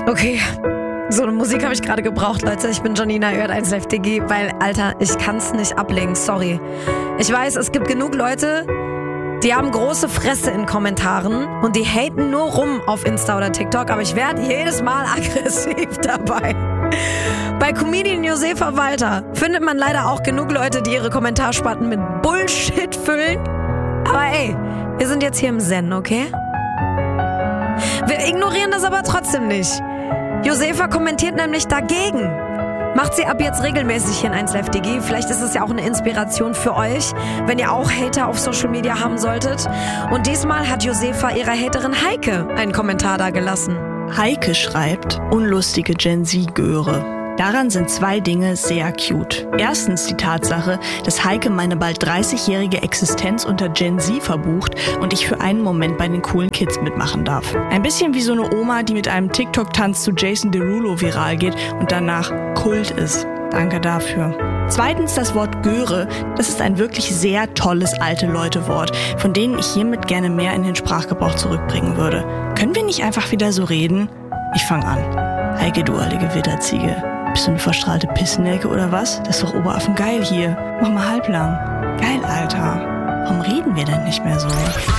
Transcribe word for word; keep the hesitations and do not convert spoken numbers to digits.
Okay, so eine Musik habe ich gerade gebraucht, Leute. Ich bin Janina, ihr hört eins Live Digi, weil, Alter, ich kann's nicht ablegen, sorry. Ich weiß, es gibt genug Leute, die haben große Fresse in Kommentaren und die haten nur rum auf Insta oder TikTok, aber ich werde jedes Mal aggressiv dabei. Bei Comedian Josefa Walter findet man leider auch genug Leute, die ihre Kommentarspatten mit Bullshit füllen. Aber ey, wir sind jetzt hier im Zen, okay? Wir ignorieren das aber trotzdem nicht. Josefa kommentiert nämlich dagegen. Macht sie ab jetzt regelmäßig hier in eins Live Digi. Vielleicht ist es ja auch eine Inspiration für euch, wenn ihr auch Hater auf Social Media haben solltet. Und diesmal hat Josefa ihrer Haterin Heike einen Kommentar da gelassen. Heike schreibt, unlustige Gen Z-Göre. Daran sind zwei Dinge sehr cute. Erstens die Tatsache, dass Heike meine bald dreißigjährige Existenz unter Gen Z verbucht und ich für einen Moment bei den coolen Kids mitmachen darf. Ein bisschen wie so eine Oma, die mit einem TikTok-Tanz zu Jason Derulo viral geht und danach Kult ist. Danke dafür. Zweitens das Wort Göre. Das ist ein wirklich sehr tolles Alte-Leute-Wort, von denen ich hiermit gerne mehr in den Sprachgebrauch zurückbringen würde. Können wir nicht einfach wieder so reden? Ich fange an. Heike, du alte Gewitterziege. Bist du eine verstrahlte Pissnelke oder was? Das ist doch Oberaffen geil hier. Mach mal halblang. Geil, Alter. Warum reden wir denn nicht mehr so?